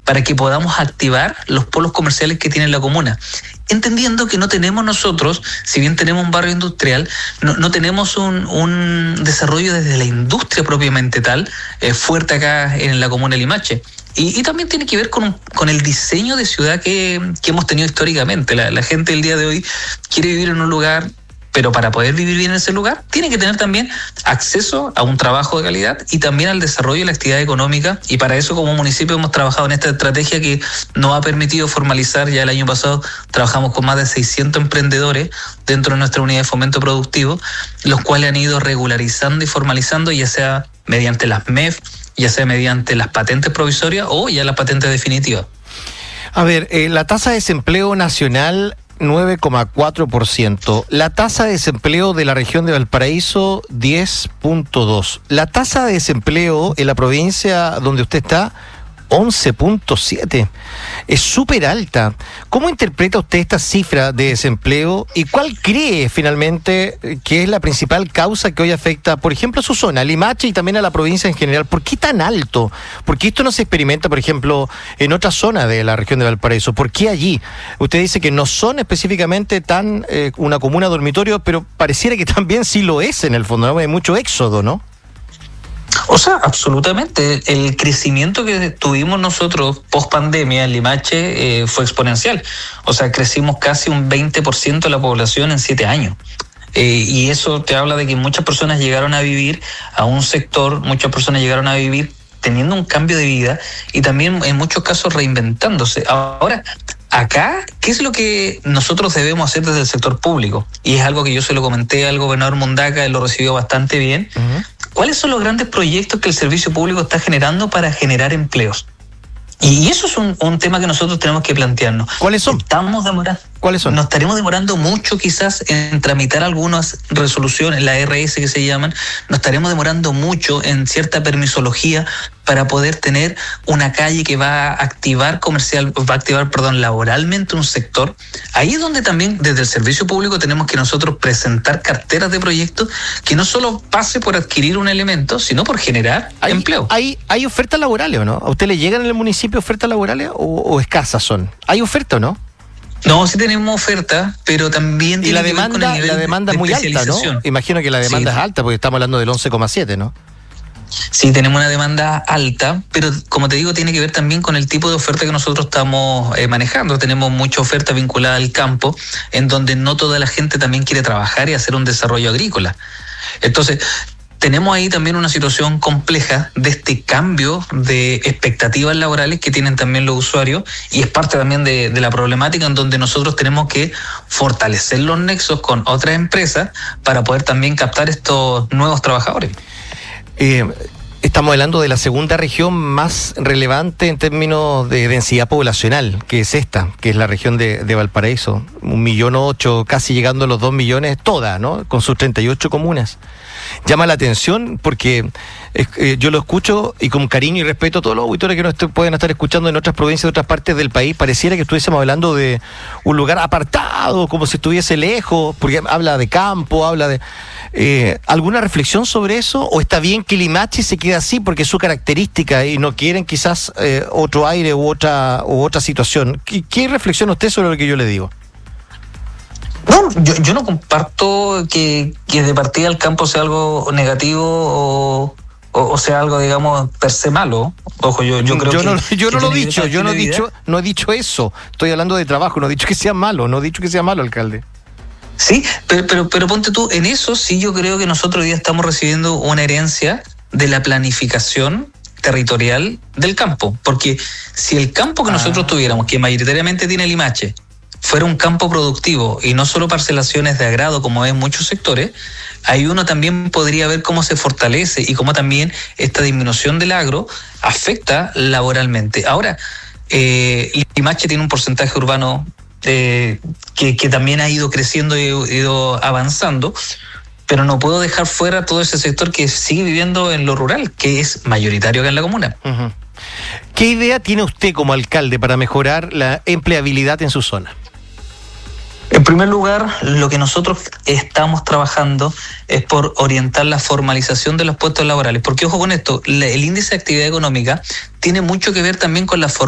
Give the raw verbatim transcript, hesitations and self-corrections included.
para que podamos activar los polos comerciales que tiene la comuna. Entendiendo que no tenemos nosotros, si bien tenemos un barrio industrial, no, no tenemos un, un desarrollo desde la industria propiamente tal, eh, fuerte acá en la comuna de Limache. Y, y también tiene que ver con, con el diseño de ciudad que, que hemos tenido históricamente. La, la gente del día de hoy quiere vivir en un lugar, pero para poder vivir bien en ese lugar, tiene que tener también acceso a un trabajo de calidad y también al desarrollo de la actividad económica. Y para eso, como municipio, hemos trabajado en esta estrategia que nos ha permitido formalizar. Ya el año pasado trabajamos con más de seiscientos emprendedores dentro de nuestra unidad de fomento productivo, los cuales han ido regularizando y formalizando, ya sea mediante las M E F, ya sea mediante las patentes provisorias o ya las patentes definitivas. A ver, eh, la tasa de desempleo nacional nueve coma cuatro por ciento. La tasa de desempleo de la región de Valparaíso, diez punto dos. La tasa de desempleo en la provincia donde usted está, once punto siete. Es súper alta. ¿Cómo interpreta usted esta cifra de desempleo y cuál cree finalmente que es la principal causa que hoy afecta, por ejemplo, a su zona, a Limache y también a la provincia en general? ¿Por qué tan alto? ¿Por qué esto no se experimenta, por ejemplo, en otra zona de la región de Valparaíso? ¿Por qué allí? Usted dice que no son específicamente tan eh, una comuna dormitorio, pero pareciera que también sí lo es en el fondo, ¿no? Hay mucho éxodo, ¿no? O sea, absolutamente. El crecimiento que tuvimos nosotros post pandemia en Limache eh, fue exponencial. O sea, crecimos casi un veinte por ciento de la población en siete años. Eh, y eso te habla de que muchas personas llegaron a vivir a un sector, muchas personas llegaron a vivir teniendo un cambio de vida y también en muchos casos reinventándose. Ahora, acá, ¿qué es lo que nosotros debemos hacer desde el sector público? Y es algo que yo se lo comenté al gobernador Mundaca, él lo recibió bastante bien. Uh-huh. ¿Cuáles son los grandes proyectos que el servicio público está generando para generar empleos? Y eso es un, un tema que nosotros tenemos que plantearnos. ¿Cuáles son? Estamos demorando. ¿Cuáles son? Nos estaremos demorando mucho quizás en tramitar algunas resoluciones, la R S que se llaman, nos estaremos demorando mucho en cierta permisología para poder tener una calle que va a activar comercial, va a activar, perdón, laboralmente un sector. Ahí es donde también desde el servicio público tenemos que nosotros presentar carteras de proyectos que no solo pase por adquirir un elemento, sino por generar ¿Hay, empleo. ¿Hay, hay ofertas laborales o no? ¿A usted le llegan en el municipio ofertas laborales o, o escasas son? ¿Hay oferta o no? No, sí tenemos oferta, pero también y la demanda, la demanda es muy alta, ¿no? Imagino que la demanda sí. es alta porque estamos hablando del once coma siete, ¿no? Sí, tenemos una demanda alta, pero como te digo, tiene que ver también con el tipo de oferta que nosotros estamos eh, manejando. Tenemos mucha oferta vinculada al campo, en donde no toda la gente también quiere trabajar y hacer un desarrollo agrícola. Entonces, tenemos ahí también una situación compleja de este cambio de expectativas laborales que tienen también los usuarios y es parte también de, de la problemática en donde nosotros tenemos que fortalecer los nexos con otras empresas para poder también captar estos nuevos trabajadores. Eh, estamos hablando de la segunda región más relevante en términos de densidad poblacional, que es esta, que es la región de, de Valparaíso. Un millón ocho, casi llegando a los dos millones, toda, ¿no? Con sus treinta y ocho comunas. Llama la atención porque eh, yo lo escucho y con cariño y respeto a todos los auditores que nos est- pueden estar escuchando en otras provincias de otras partes del país. Pareciera que estuviésemos hablando de un lugar apartado, como si estuviese lejos, porque habla de campo, habla de... Eh, ¿Alguna reflexión sobre eso? ¿O está bien que Limache se quede así porque es su característica y no quieren quizás eh, otro aire u otra, u otra situación? ¿Qué, ¿Qué reflexiona usted sobre lo que yo le digo? No, yo, yo no comparto que, que de partida el campo sea algo negativo o, o, o sea algo, digamos, per se malo. Ojo, yo, yo creo yo que... No, yo que no lo he dicho, yo no he dicho, no he dicho eso. Estoy hablando de trabajo, no he dicho que sea malo, no he dicho que sea malo, alcalde. Sí, pero, pero, pero ponte tú, en eso sí yo creo que nosotros hoy día estamos recibiendo una herencia de la planificación territorial del campo. Porque si el campo que ah. nosotros tuviéramos, que mayoritariamente tiene Limache, fuera un campo productivo y no solo parcelaciones de agrado como es en muchos sectores, ahí uno también podría ver cómo se fortalece y cómo también esta disminución del agro afecta laboralmente. Ahora, eh, Limache tiene un porcentaje urbano eh, que, que también ha ido creciendo y ha ido avanzando, pero no puedo dejar fuera todo ese sector que sigue viviendo en lo rural, que es mayoritario acá en la comuna. Uh-huh. ¿Qué idea tiene usted como alcalde para mejorar la empleabilidad en su zona? En primer lugar, lo que nosotros estamos trabajando es por orientar la formalización de los puestos laborales. Porque, ojo con esto, el índice de actividad económica tiene mucho que ver también con la